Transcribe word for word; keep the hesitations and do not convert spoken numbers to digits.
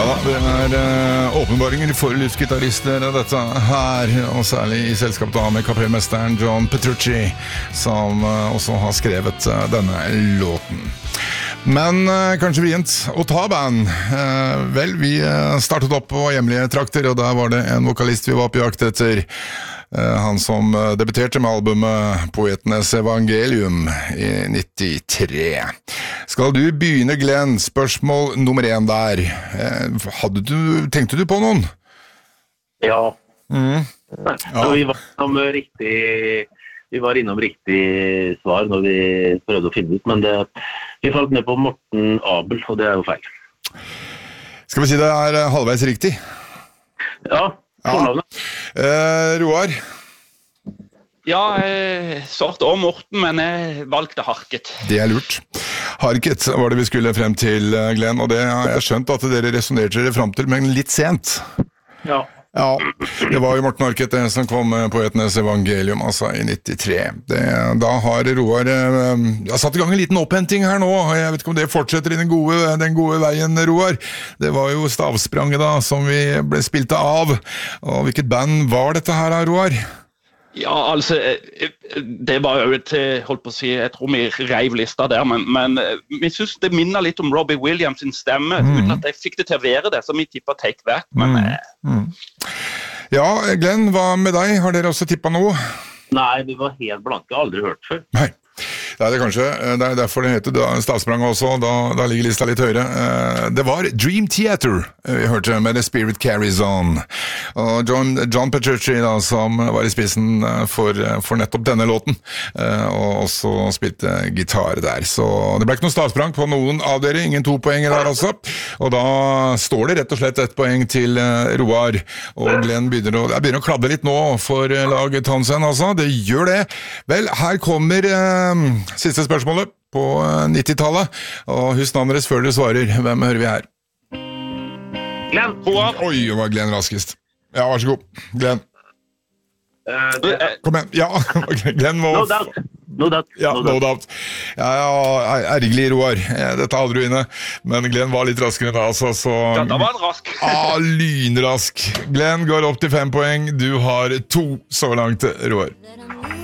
Ja da, det er uh, åpenbaringer for luftgitarister dette her, og særlig i selskap da med kapellmesteren John Petrucci, som uh, også har skrevet uh, denne låten. Men uh, kanskje vrient å ta band. Uh, vel, vi uh, startet opp på hjemlige trakter, og der var det en vokalist vi var på jakt etter. Uh, han som uh, debuterte med albumet Poetenes Evangelium i nittitre. Skal du begynne, Glenn? Spørsmål nummer én der. Uh, hadde du, tenkte du på noen? Ja. Mm. Ja. Vi var innom riktig, vi var innom riktig svar når vi prøvde å finne ut, men det, vi falt ned på Morten Abel, og det er jo feil. Skal vi si det er halvveis riktig? Ja. Ja. Eh, Roar? Ja, jeg svarte om Morten, men jeg valgte Harket. Det er lurt. Harket var det vi skulle frem til, Glenn, og det har jeg skjønt at dere resonerte dere frem til, men litt sent. Ja. Ja, det var jo Morten Harket det som kom på Poetenes Evangelium, altså i nittitre. Det, da har Roar eh, jeg satt i gang en liten opphenting her nå, og jeg vet ikke om det fortsetter i den gode, den gode veien, Roar. Det var jo Stavspranget da, som vi ble spilt av. Og hvilket band var dette her, Roar? Ja, altså, det var jo et, holdt på å si, jeg tror vi reiv lista der, men, men vi synes det minner litt om Robbie Williams sin stemme, mm. uten at jeg fikk det til å være det, så vi tipper Take That, men... Mm. Mm. Ja, Glenn, hva med deg? Har dere også tippet noe? Nei, vi var helt blanke, aldri hørt før. Nei. Det er det kanskje, det er derfor det heter Stavsprang også, da, da ligger lista litt høyere. Det var Dream Theater vi hørte med The Spirit Carries On. Og John, John Petrucci da, som var i spissen for, for nettopp denne låten, og også spilte gitar der. Så det ble ikke noe stavsprang på noen av dere, ingen to poenger der altså. Og da står det rett og slett et poeng til Roar, og Glenn begynner å, jeg begynner å klabbe litt nå for laget Tansen altså, det gjør det. Vel, her kommer eh, siste spørsmålet på nittitallet, og husk navnet deres før dere svarer. Hvem hører vi her? Glenn! Roar! Oi, det var Glenn raskest. Ja, vær så god. Glenn. Uh, det... Kom igjen. Ja, Glenn må... No doubt. No doubt. Ja, no doubt. Ja, ja, ergerlig, Roar. Dette hadde du inne. Men Glenn var litt raskere da, altså, så... Ja, da var han rask. Ja, lynrask. Glenn går opp til fem poeng. Du har to så langt, Roar.